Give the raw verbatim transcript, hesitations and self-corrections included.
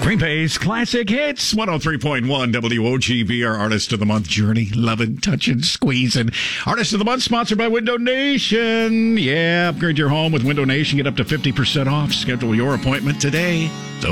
Green Bay's Classic Hits, one oh three point one W O G B, our Artist of the Month journey. Loving, touching, squeezing. Artist of the Month sponsored by Window Nation. Yeah, upgrade your home with Window Nation. Get up to fifty percent off. Schedule your appointment today. So